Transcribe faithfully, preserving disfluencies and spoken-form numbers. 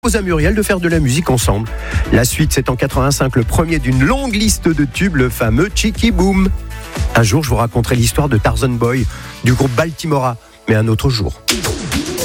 propose à Muriel de faire de la musique ensemble. La suite, c'est en quatre-vingt-cinq, le premier d'une longue liste de tubes, le fameux Chicky Boom. Un jour, je vous raconterai l'histoire de Tarzan Boy, du groupe Baltimora, mais un autre jour.